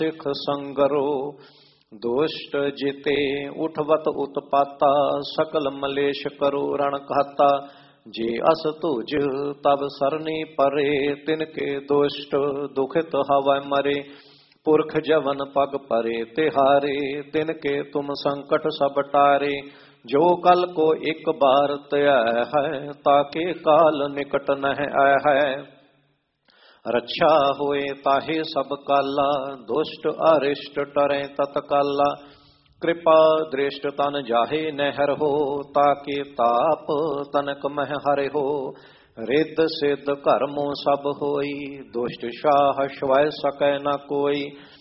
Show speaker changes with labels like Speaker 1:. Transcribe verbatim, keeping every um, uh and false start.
Speaker 1: सिख संगरो। दुष्ट जिते उठवत उत्पाता सकल मलेश करो रण कहता। जे अस तुझ तब सरनी परे तिनके दुष्ट दुखित हवै मरे। पुरख जवन पग परे तिहारे तिनके तुम संकट सब टारे। जो कल को एक बार तय है ताके काल निकट नह आय है। रक्षा होए ताहे सब काला दुष्ट अरिष्ट टरे तत्काला। कृपा दृष्ट तन जाहे नहर हो ताके ताप तनक मह हरे हो। रिद्ध सिद्ध कर्मों सब होई दुष्ट शाह श्वय सकै न कोई।